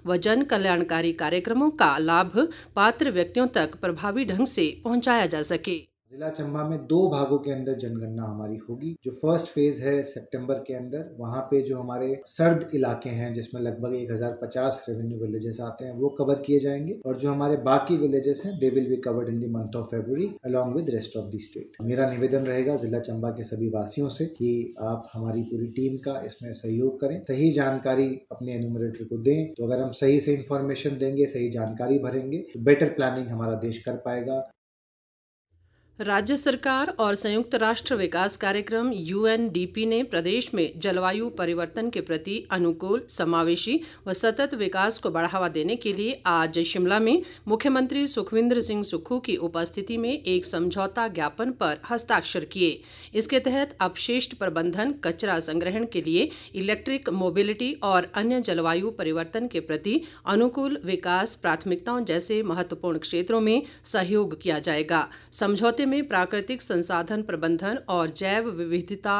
व जन कल्याणकारी कार्यक्रमों का लाभ पात्र व्यक्तियों तक प्रभावी ढंग से पहुंचाया जा सके। जिला चंबा में 2 भागों के अंदर जनगणना हमारी होगी। जो फर्स्ट फेज है सितंबर के अंदर, वहां पे जो हमारे सर्द इलाके हैं जिसमें लगभग 1050 रेवेन्यू विलेजेस आते हैं वो कवर किए जाएंगे, और जो हमारे बाकी विलेजेस हैं they will be covered in the month of February along with rest of the state. मेरा निवेदन रहेगा जिला चंबा के सभी वासियों से कि आप हमारी पूरी टीम का इसमें सहयोग करें, सही जानकारी अपने एनुमरेटर को दें। तो अगर हम सही से इंफॉर्मेशन देंगे, सही जानकारी भरेंगे तो बेटर प्लानिंग हमारा देश कर पाएगा। राज्य सरकार और संयुक्त राष्ट्र विकास कार्यक्रम UNDP ने प्रदेश में जलवायु परिवर्तन के प्रति अनुकूल, समावेशी व सतत विकास को बढ़ावा देने के लिए आज शिमला में मुख्यमंत्री सुखविंदर सिंह सुक्खू की उपस्थिति में एक समझौता ज्ञापन पर हस्ताक्षर किए। इसके तहत अपशिष्ट प्रबंधन, कचरा संग्रहण के लिए इलेक्ट्रिक मोबिलिटी और अन्य जलवायु परिवर्तन के प्रति अनुकूल विकास प्राथमिकताओं जैसे महत्वपूर्ण क्षेत्रों में सहयोग किया जाएगा। समझौते में प्राकृतिक संसाधन प्रबंधन और जैव विविधता